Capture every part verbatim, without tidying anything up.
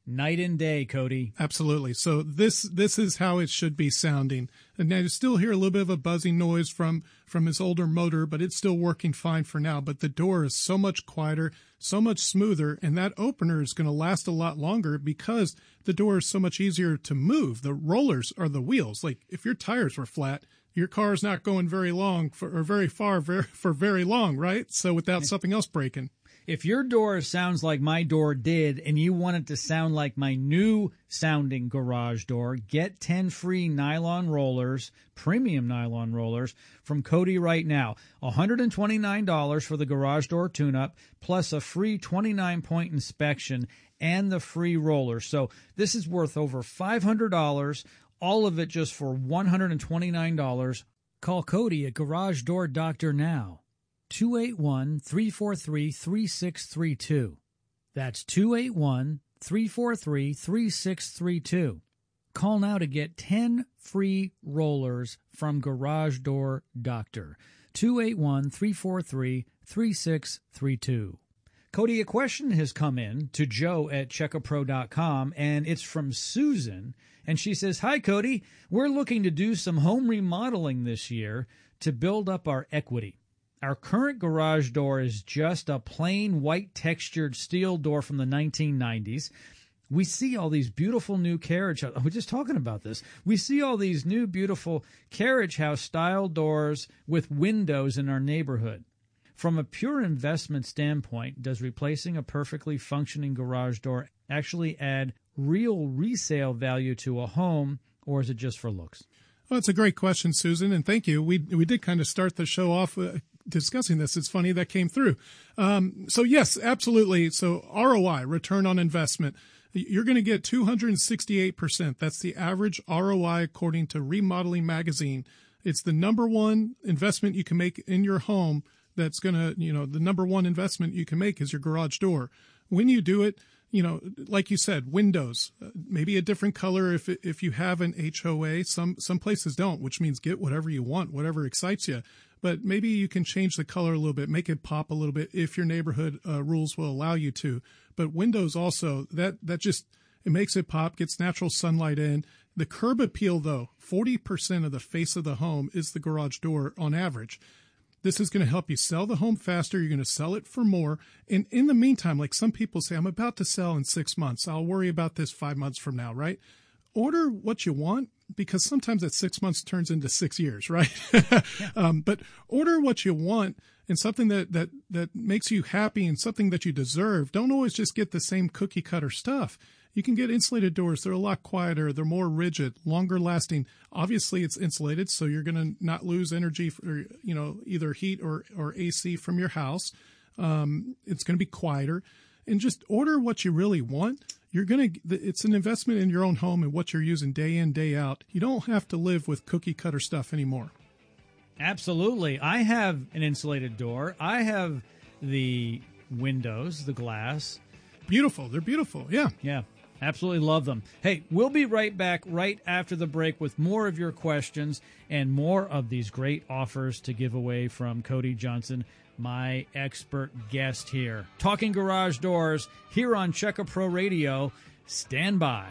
Night and day, Cody. Absolutely. So this this is how it should be sounding. And now you still hear a little bit of a buzzing noise from, from his older motor, but it's still working fine for now. But the door is so much quieter, so much smoother, and that opener is going to last a lot longer because the door is so much easier to move. The rollers are the wheels. Like if your tires were flat, your car is not going very long for, or very far very, for very long, right? So without something else breaking. If your door sounds like my door did and you want it to sound like my new sounding garage door, get ten free nylon rollers, premium nylon rollers from Cody right now. one hundred twenty-nine dollars for the garage door tune-up plus a free twenty-nine point inspection and the free rollers. So this is worth over five hundred dollars, all of it just for one hundred twenty-nine dollars. Call Cody at Garage Door Doctor now. two eight one, three four three, three six three two. That's two eight one, three four three, three six three two. Call now to get ten free rollers from Garage Door Doctor. two eight one, three four three, three six three two. Cody, a question has come in to Joe at check a pro dot com, and it's from Susan. And she says, "Hi, Cody. We're looking to do some home remodeling this year to build up our equity. Our current garage door is just a plain white textured steel door from the nineteen nineties. We see all these beautiful new carriage house. We're just talking about this. We see all these new beautiful carriage house style doors with windows in our neighborhood. From a pure investment standpoint, does replacing a perfectly functioning garage door actually add real resale value to a home, or is it just for looks?" Well, that's a great question, Susan, and thank you. We we did kind of start the show off uh, discussing this. It's funny that came through. Um, so yes, absolutely. So R O I, return on investment, you're going to get two hundred sixty-eight percent. That's the average R O I according to Remodeling Magazine. It's the number one investment you can make in your home. That's going to, you know, the number one investment you can make is your garage door. When you do it, you know, like you said, windows, uh, maybe a different color if if you have an H O A. Some some places don't, which means get whatever you want, whatever excites you. But maybe you can change the color a little bit, make it pop a little bit if your neighborhood uh, rules will allow you to. But windows also, that that just, it makes it pop, gets natural sunlight in. The curb appeal, though, forty percent of the face of the home is the garage door on average. This is going to help you sell the home faster. You're going to sell it for more. And in the meantime, like some people say, I'm about to sell in six months. I'll worry about this five months from now, right? Order what you want, because sometimes that six months turns into six years, right? Yeah. um, but order what you want and something that, that, that makes you happy and something that you deserve. Don't always just get the same cookie cutter stuff. You can get insulated doors. They're a lot quieter. They're more rigid, longer lasting. Obviously, it's insulated, so you're going to not lose energy for, you know, either heat or, or A C from your house. Um, it's going to be quieter. And just order what you really want. You're going to, it's an investment in your own home and what you're using day in, day out. You don't have to live with cookie cutter stuff anymore. Absolutely. I have an insulated door. I have the windows, the glass. Beautiful. They're beautiful. Yeah. Yeah. Absolutely love them. Hey, we'll be right back right after the break with more of your questions and more of these great offers to give away from Cody Johnson, my expert guest here. Talking garage doors here on Check a Pro Radio. Stand by.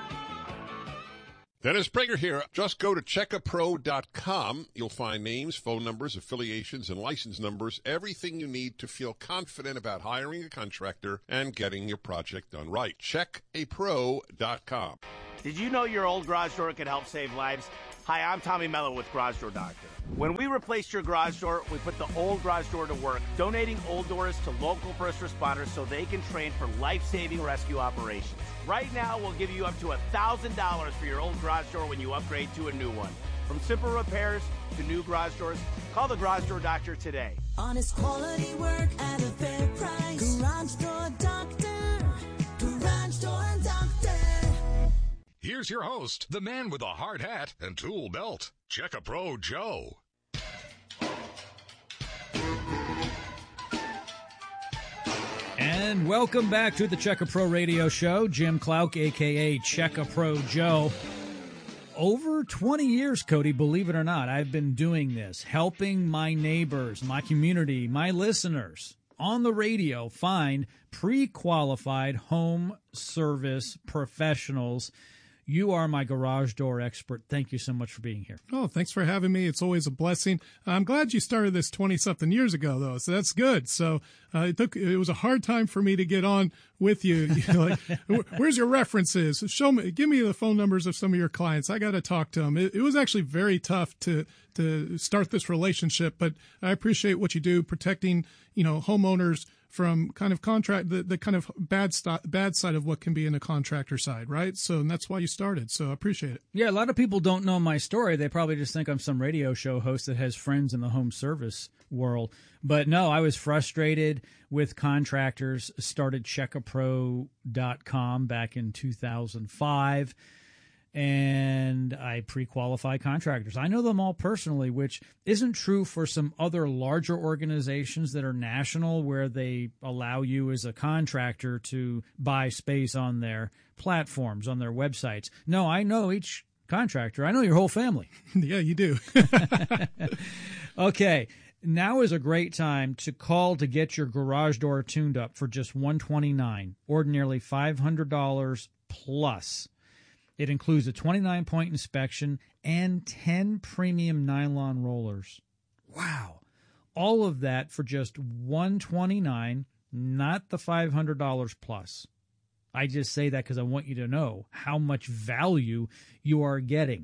Dennis Prager here. Just go to check a pro dot com. You'll find names, phone numbers, affiliations, and license numbers, everything you need to feel confident about hiring a contractor and getting your project done right. check a pro dot com. Did you know your old garage door could help save lives? Hi, I'm Tommy Mello with Garage Door Doctor. When we replaced your garage door, we put the old garage door to work, donating old doors to local first responders so they can train for life-saving rescue operations. Right now, we'll give you up to one thousand dollars for your old garage door when you upgrade to a new one. From simple repairs to new garage doors, call the Garage Door Doctor today. Honest quality work at a fair price. Garage Door Doctor. Garage Door Doctor. Here's your host, the man with a hard hat and tool belt, Check a Pro Joe. And welcome back to the Check a Pro Radio Show. Jim Clouk, a k a. Check a Pro Joe. Over twenty years, Cody, believe it or not, I've been doing this, helping my neighbors, my community, my listeners on the radio, find pre-qualified home service professionals. You are my garage door expert. Thank you so much for being here. Oh, thanks for having me. It's always a blessing. I'm glad you started this twenty-something years ago, though, so that's good. So uh, it took it was a hard time for me to get on with you. You know, like, where's your references? Show me, give me the phone numbers of some of your clients. I got to talk to them. It, it was actually very tough to to start this relationship, but I appreciate what you do, protecting, you know, homeowners from kind of contract, the, the kind of bad st- bad side of what can be in a contractor side, right? So, and that's why you started. So I appreciate it. Yeah, a lot of people don't know my story. They probably just think I'm some radio show host that has friends in the home service world. But no, I was frustrated with contractors, started check a pro dot com back in two thousand five. And I pre-qualify contractors. I know them all personally, which isn't true for some other larger organizations that are national, where they allow you as a contractor to buy space on their platforms, on their websites. No, I know each contractor. I know your whole family. Yeah, you do. Okay. Now is a great time to call to get your garage door tuned up for just one hundred twenty-nine dollars, ordinarily five hundred dollars plus. It includes a twenty-nine point inspection and ten premium nylon rollers. Wow. All of that for just one hundred twenty-nine dollars, not the five hundred dollars plus. I just say that because I want you to know how much value you are getting.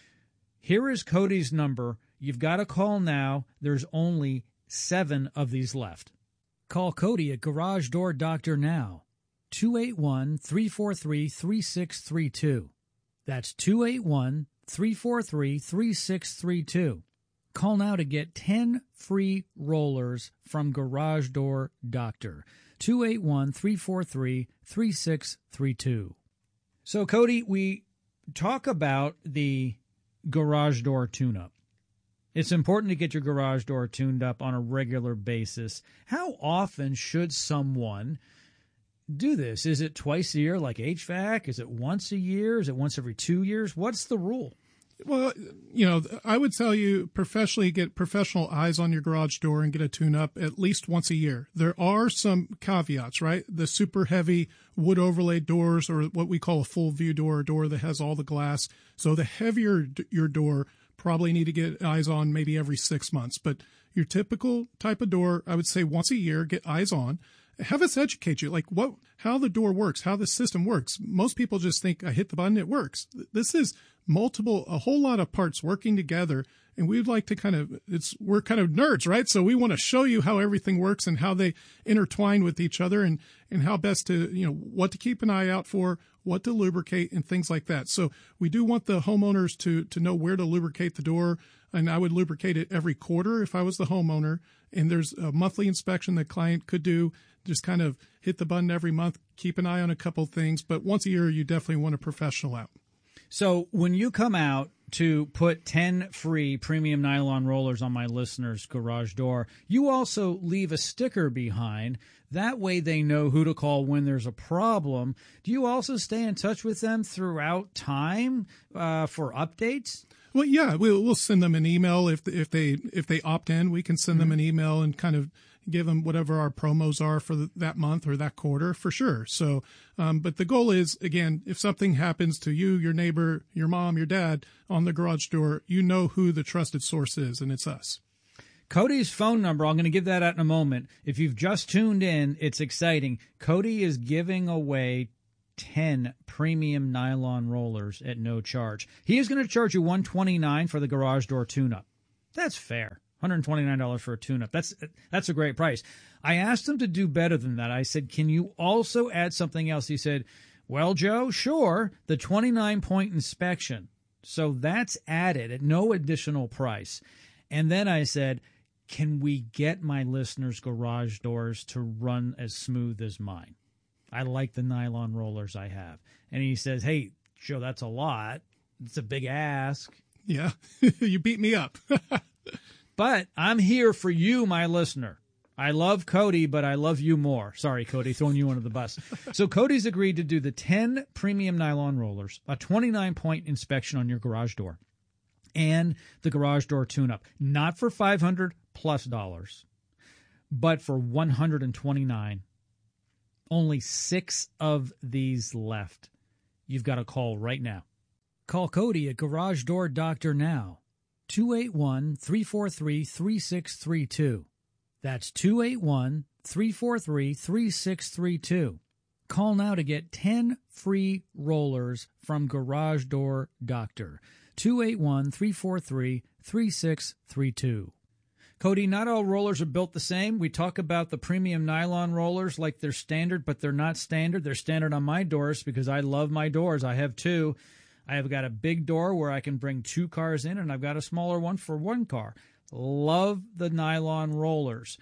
Here is Cody's number. You've got to call now. There's only seven of these left. Call Cody at Garage Door Doctor now. two eight one, three four three, three six three two. That's two eight one, three four three, three six three two. Call now to get ten free rollers from Garage Door Doctor. two eight one, three four three, three six three two. So, Cody, we talk about the garage door tune-up. It's important to get your garage door tuned up on a regular basis. How often should someone do this? Is it twice a year like H V A C? Is it once a year? Is it once every two years? What's the rule? Well, you know, I would tell you professionally get professional eyes on your garage door and get a tune-up at least once a year. There are some caveats, right? The super heavy wood overlaid doors, or what we call a full view door, a door that has all the glass. So the heavier d- your door, probably need to get eyes on maybe every six months. But your typical type of door, I would say once a year, get eyes on. Have us educate you, like what, how the door works, how the system works. Most people just think I hit the button, it works. This is multiple, a whole lot of parts working together. And we'd like to kind of, it's, we're kind of nerds, right? So we want to show you how everything works and how they intertwine with each other, and, and how best to, you know, what to keep an eye out for, what to lubricate, and things like that. So we do want the homeowners to, to know where to lubricate the door. And I would lubricate it every quarter if I was the homeowner. And there's a monthly inspection the client could do. Just kind of hit the button every month, keep an eye on a couple things. But once a year, you definitely want a professional out. So when you come out to put ten free premium nylon rollers on my listener's garage door, you also leave a sticker behind. That way they know who to call when there's a problem. Do you also stay in touch with them throughout time uh, for updates? Well, yeah, we'll we'll send them an email if if they if they opt in. We can send mm-hmm. them an email and kind of give them whatever our promos are for the, that month or that quarter, for sure. So, um, but the goal is, again, if something happens to you, your neighbor, your mom, your dad on the garage door, you know who the trusted source is, and it's us. Cody's phone number, I'm going to give that out in a moment. If you've just tuned in, it's exciting. Cody is giving away ten premium nylon rollers at no charge. He is going to charge you one hundred twenty-nine dollars for the garage door tune-up. That's fair. one hundred twenty-nine dollars for a tune-up. That's that's a great price. I asked him to do better than that. I said, can you also add something else? He said, well, Joe, sure, the twenty-nine point inspection. So that's added at no additional price. And then I said, can we get my listeners' garage doors to run as smooth as mine? I like the nylon rollers I have. And he says, hey, Joe, that's a lot. It's a big ask. Yeah, you beat me up. But I'm here for you, my listener. I love Cody, but I love you more. Sorry, Cody, throwing you under the bus. So Cody's agreed to do the ten premium nylon rollers, a twenty-nine point inspection on your garage door, and the garage door tune-up. Not for five hundred plus dollars, but for one hundred twenty-nine dollars. Only six of these left. You've got to call right now. Call Cody at Garage Door Doctor now. two eight one, three four three, three six three two. That's two eight one, three four three, three six three two. Call now to get ten free rollers from Garage Door Doctor. two eight one, three four three, three six three two. Cody, not all rollers are built the same. We talk about the premium nylon rollers like they're standard, but they're not standard. They're standard on my doors because I love my doors. I have two. I have got a big door where I can bring two cars in, and I've got a smaller one for one car. Love the nylon rollers.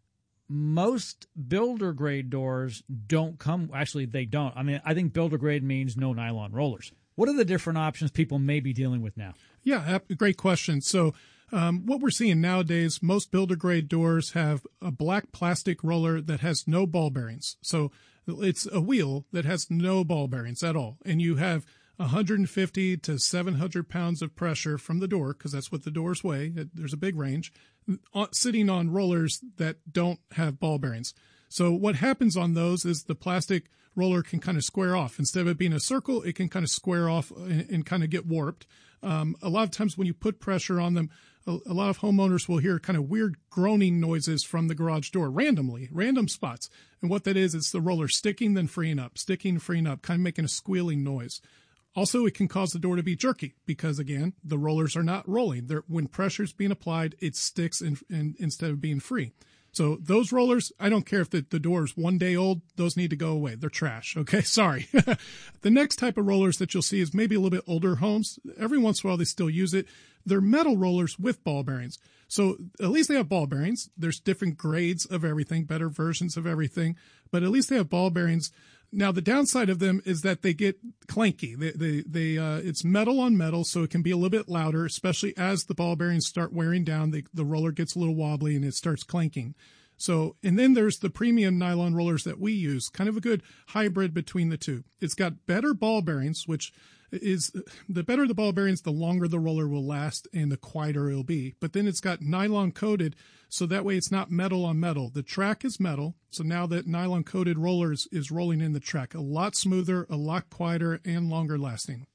Most builder grade doors don't come. Actually, they don't. I mean, I think builder grade means no nylon rollers. What are the different options people may be dealing with now? Yeah, great question. So um, what we're seeing nowadays, most builder grade doors have a black plastic roller that has no ball bearings. So it's a wheel that has no ball bearings at all. And you have one hundred fifty to seven hundred pounds of pressure from the door, because that's what the doors weigh. There's a big range, sitting on rollers that don't have ball bearings. So what happens on those is the plastic roller can kind of square off. Instead of it being a circle, it can kind of square off and, and kind of get warped. Um, a lot of times when you put pressure on them, a, a lot of homeowners will hear kind of weird groaning noises from the garage door randomly, random spots. And what that is, it's the roller sticking, then freeing up, sticking, freeing up, kind of making a squealing noise. Also, it can cause the door to be jerky because, again, the rollers are not rolling. They're, when pressure's being applied, it sticks in, in, instead of being free. So those rollers, I don't care if the, the door is one day old, those need to go away. They're trash. Okay, sorry. The next type of rollers that you'll see is maybe a little bit older homes. Every once in a while they still use it. They're metal rollers with ball bearings. So at least they have ball bearings. There's different grades of everything, better versions of everything, but at least they have ball bearings. Now, the downside of them is that they get clanky. They, they, they, uh, it's metal on metal, so it can be a little bit louder, especially as the ball bearings start wearing down. The, the roller gets a little wobbly and it starts clanking. So, and then there's the premium nylon rollers that we use, kind of a good hybrid between the two. It's got better ball bearings, which is the better the ball bearings, the longer the roller will last and the quieter it'll be. But then it's got nylon coated, so that way it's not metal on metal. The track is metal, so now that nylon coated rollers is rolling in the track. A lot smoother, a lot quieter, and longer lasting.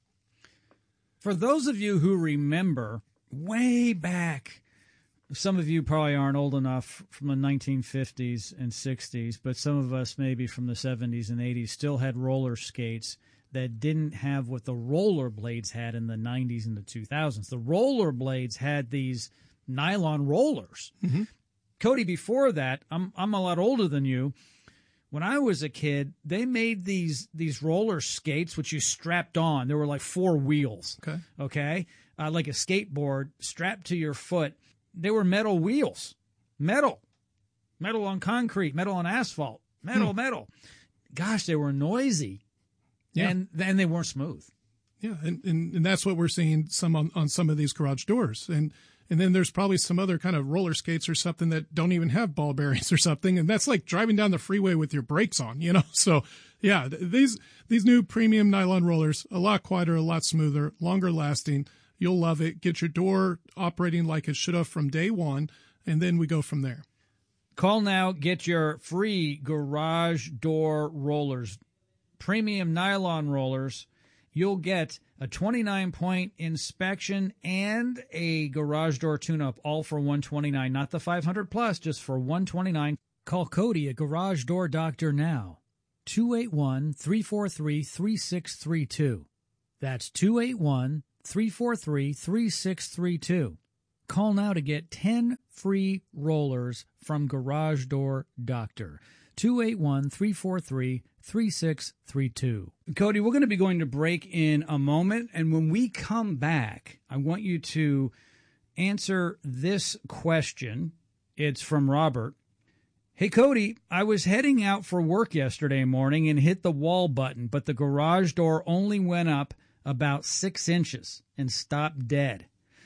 For those of you who remember way back, some of you probably aren't old enough from the nineteen fifties and sixties, but some of us maybe from the seventies and eighties still had roller skates that didn't have what the roller blades had in the nineties and the two thousands. The roller blades had these nylon rollers. Mm-hmm. Cody, before that, I'm I'm a lot older than you. When I was a kid, they made these these roller skates which you strapped on. There were like four wheels. Okay. Okay, uh, like a skateboard strapped to your foot. They were metal wheels, metal, metal on concrete, metal on asphalt, metal, hmm. metal. Gosh, they were noisy. Yeah. And then they weren't smooth. Yeah, and, and, and that's what we're seeing some on, on some of these garage doors. And and then there's probably some other kind of roller skates or something that don't even have ball bearings or something. And that's like driving down the freeway with your brakes on, you know? So, yeah, th- these these new premium nylon rollers, a lot quieter, a lot smoother, longer lasting. You'll love it. Get your door operating like it should have from day one, and then we go from there. Call now. Get your free garage door rollers. Premium nylon rollers. You'll get a twenty-nine point inspection and a garage door tune-up, all for one hundred twenty-nine dollars. Not the five hundred plus, just for one hundred twenty-nine dollars. Call Cody at Garage Door Doctor now. two eight one, three four three, three six three two. That's two eight one, three four three, three six three two. Call now to get ten free rollers from Garage Door Doctor. two eight one, three four three, three six three two. Cody, we're going to be going to break in a moment, and when we come back, I want you to answer this question. It's from Robert. Hey, Cody, I was heading out for work yesterday morning and hit the wall button, but the garage door only went up about six inches and stopped dead.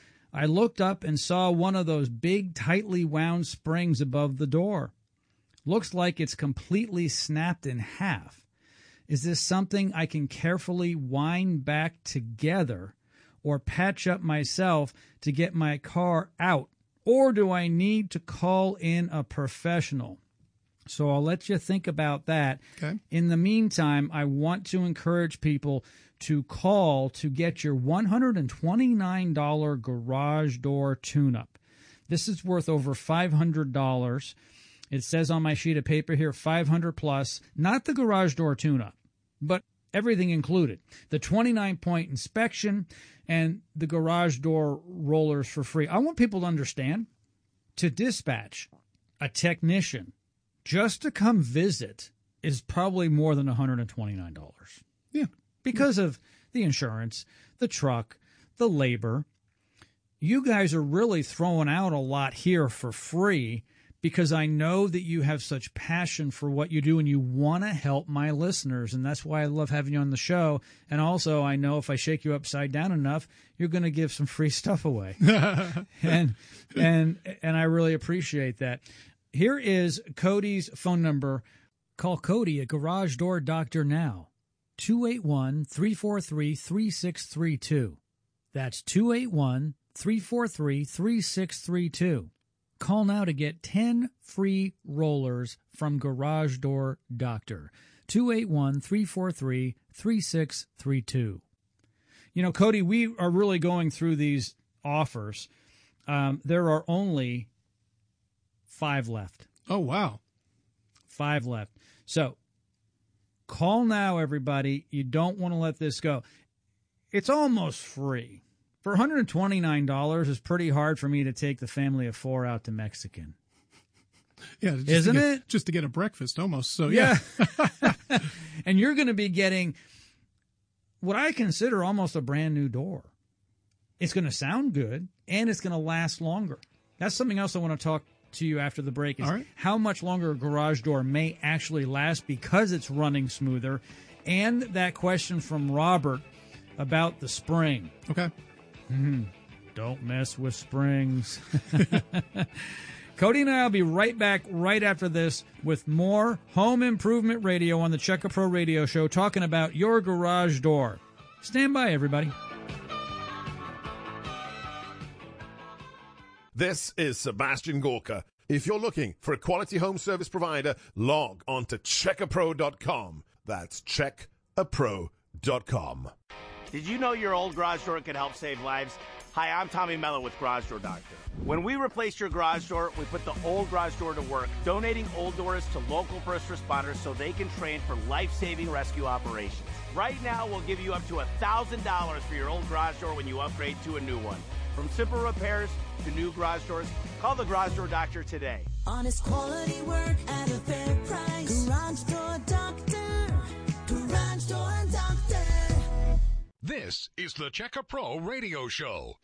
I looked up and saw one of those big, tightly wound springs above the door. Looks like it's completely snapped in half. Is this something I can carefully wind back together or patch up myself to get my car out or do I need to call in a professional? So I'll let you think about that. Okay. In the meantime, I want to encourage people to call to get your one hundred twenty-nine dollars garage door tune-up. This is worth over five hundred dollars. It says on my sheet of paper here, five hundred plus, not the garage door tune-up, but everything included. The twenty-nine point inspection and the garage door rollers for free. I want people to understand, to dispatch a technician just to come visit is probably more than one hundred twenty-nine dollars. Yeah. Because of the insurance, the truck, the labor. You guys are really throwing out a lot here for free because I know that you have such passion for what you do and you want to help my listeners. And that's why I love having you on the show. And also, I know if I shake you upside down enough, you're going to give some free stuff away. and and and I really appreciate that. Here is Cody's phone number. Call Cody at Garage Door Doctor now. two eight one, three four three, three six three two. That's two eight one, three four three, three six three two. Call now to get ten free rollers from Garage Door Doctor. two eight one, three four three, three six three two. You know, Cody, we are really going through these offers. Um, there are only five left. Oh, wow. Five left. So call now, everybody. You don't want to let this go. It's almost free. For one hundred twenty-nine dollars, it's pretty hard for me to take the family of four out to Mexican. Yeah, just Isn't to get, it? Just to get a breakfast almost. So, yeah. Yeah. And you're going to be getting what I consider almost a brand new door. It's going to sound good, and it's going to last longer. That's something else I want to talk to you after the break is All right. how much longer a garage door may actually last because it's running smoother, and that question from Robert about the spring. Okay. Mm-hmm. Don't mess with springs. Cody and I will be right back right after this with more Home Improvement Radio on the Checka Pro Radio Show, talking about your garage door. Stand by, everybody. This is Sebastian Gorka. If you're looking for a quality home service provider, log on to check a pro dot com. That's check a pro dot com. Did you know your old garage door can help save lives? Hi, I'm Tommy Mello with Garage Door Doctor. When we replace your garage door, we put the old garage door to work, donating old doors to local first responders so they can train for life-saving rescue operations. Right now, we'll give you up to one thousand dollars for your old garage door when you upgrade to a new one. From simple repairs to new garage doors, call the Garage Door Doctor today. Honest quality work at a fair price. Garage Door Doctor. Garage Door Doctor. This is the Checka Pro Radio Show.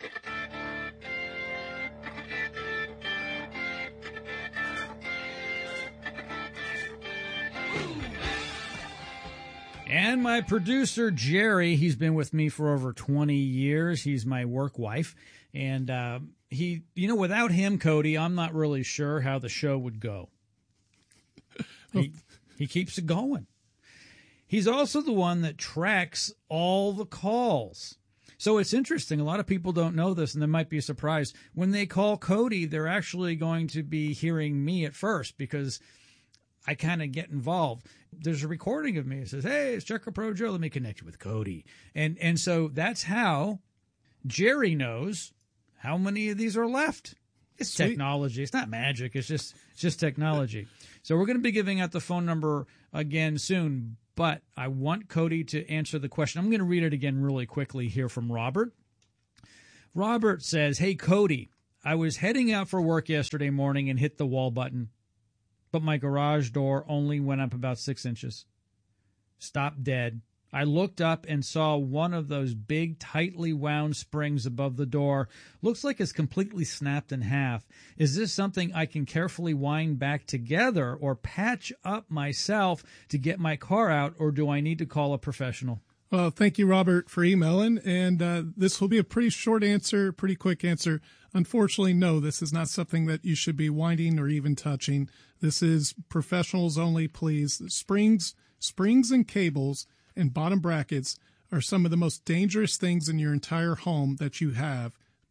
And my producer, Jerry, he's been with me for over twenty years. He's my work wife. And uh, he, you know, without him, Cody, I'm not really sure how the show would go. He, he keeps it going. He's also the one that tracks all the calls. So it's interesting. A lot of people don't know this, and they might be surprised. When they call Cody, they're actually going to be hearing me at first because I kind of get involved. There's a recording of me. It says, hey, it's Checka Pro Joe. Let me connect you with Cody. And and so that's how Jerry knows how many of these are left. It's Sweet. Technology. It's not magic. It's just it's just technology. So we're going to be giving out the phone number again soon, but I want Cody to answer the question. I'm going to read it again really quickly here from Robert. Robert says, hey, Cody, I was heading out for work yesterday morning and hit the wall button, but my garage door only went up about six inches. Stopped dead. I looked up and saw one of those big, tightly wound springs above the door. Looks like it's completely snapped in half. Is this something I can carefully wind back together or patch up myself to get my car out, or do I need to call a professional? Well, thank you, Robert, for emailing. And uh, this will be a pretty short answer, pretty quick answer. Unfortunately, no, this is not something that you should be winding or even touching. This is professionals only, please. Springs, springs and cables and bottom brackets are some of the most dangerous things in your entire home that you have.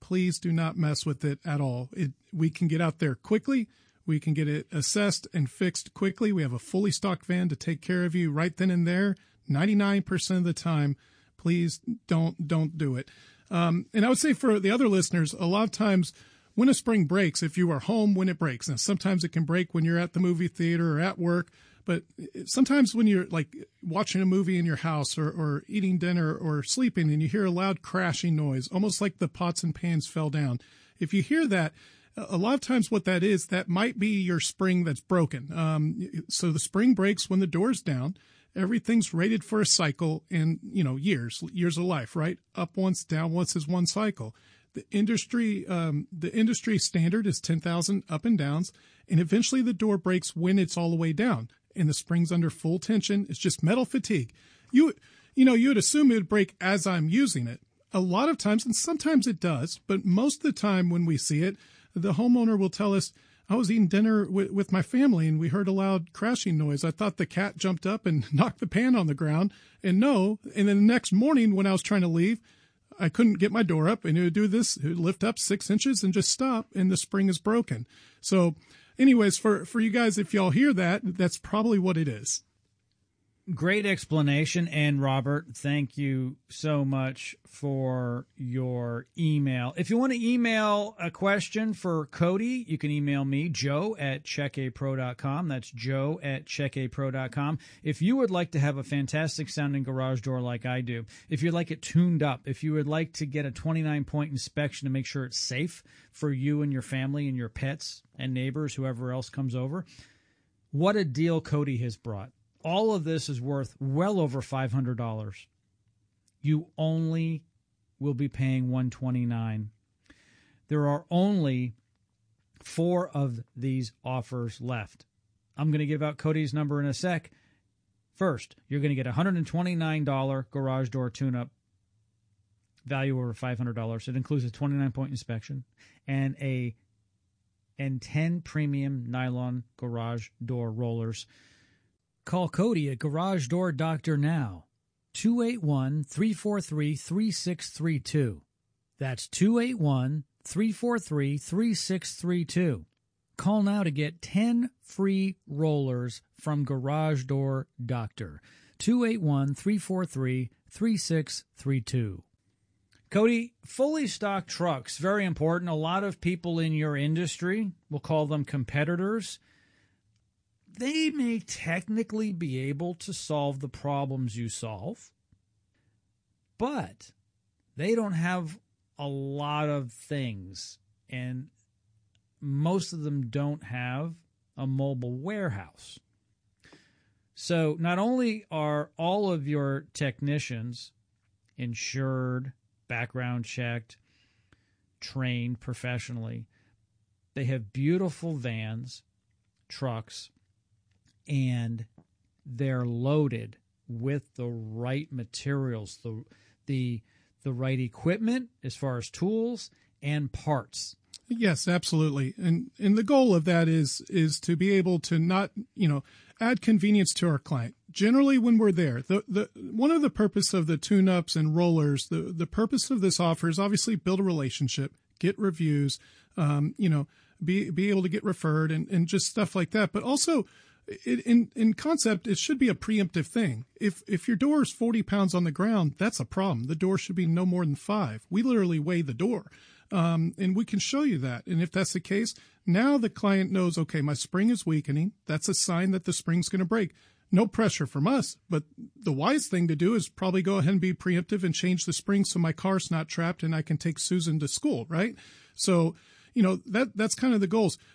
please do not mess with it at all. It, we can get out there quickly. We can get it assessed and fixed quickly. We have a fully stocked van to take care of you right then and there. ninety-nine percent of the time, please don't don't do it. Um, and I would say for the other listeners, a lot of times when a spring breaks, if you are home when it breaks, and sometimes it can break when you're at the movie theater or at work, but sometimes when you're like watching a movie in your house or, or eating dinner or sleeping and you hear a loud crashing noise, almost like the pots and pans fell down. If you hear that, a lot of times what that is, that might be your spring that's broken. Um, so the spring breaks when the door's down. Everything's rated for a cycle in, you know, years, years of life, right? Up once, down once is one cycle. The industry, um, the industry standard is ten thousand up and downs, and eventually the door breaks when it's all the way down and the spring's under full tension. It's just metal fatigue. You, you know, you would assume it would break as I'm using it. A lot of times, and sometimes it does, but most of the time when we see it, the homeowner will tell us, I was eating dinner with, with my family and we heard a loud crashing noise. I thought the cat jumped up and knocked the pan on the ground. And no, and then the next morning when I was trying to leave, I couldn't get my door up and it would do this, it would lift up six inches and just stop and the spring is broken. So anyways, for, for you guys, if y'all hear that, that's probably what it is. Great explanation. And Robert, thank you so much for your email. If you want to email a question for Cody, you can email me, joe at check a pro dot com. That's joe at check a pro dot com. If you would like to have a fantastic sounding garage door like I do, if you'd like it tuned up, if you would like to get a twenty-nine point inspection to make sure it's safe for you and your family and your pets and neighbors, whoever else comes over, what a deal Cody has brought. All of this is worth well over five hundred dollars. You only will be paying one hundred twenty-nine dollars. There are only four of these offers left. I'm going to give out Cody's number in a sec. First, you're going to get a one hundred twenty-nine dollars garage door tune-up, value over five hundred dollars. It includes a twenty-nine point inspection and a and ten premium nylon garage door rollers. Call Cody at Garage Door Doctor now, two eight one, three four three, three six three two. That's two eight one, three four three, three six three two. Call now to get ten free rollers from Garage Door Doctor, two eight one, three four three, three six three two. Cody, fully stocked trucks, very important. A lot of people in your industry, we'll call them competitors, they may technically be able to solve the problems you solve, but they don't have a lot of things, and most of them don't have a mobile warehouse. So not only are all of your technicians insured, background checked, trained professionally, they have beautiful vans, trucks, and they're loaded with the right materials, the the the right equipment as far as tools and parts. Yes, absolutely. And and the goal of that is is to be able to not, you know, add convenience to our client. Generally when we're there, the the one of the purpose of the tune-ups and rollers, the the purpose of this offer is obviously build a relationship, get reviews, um, you know, be be able to get referred and, and just stuff like that. But also It, in in concept, it should be a preemptive thing. If if your door is forty pounds on the ground, that's a problem. The door should be no more than five. We literally weigh the door, um, and we can show you that. And if that's the case, now the client knows, okay, my spring is weakening. That's a sign that the spring's going to break. No pressure from us, but the wise thing to do is probably go ahead and be preemptive and change the spring so my car's not trapped and I can take Susan to school, right? So, you know, that that's kind of the goals.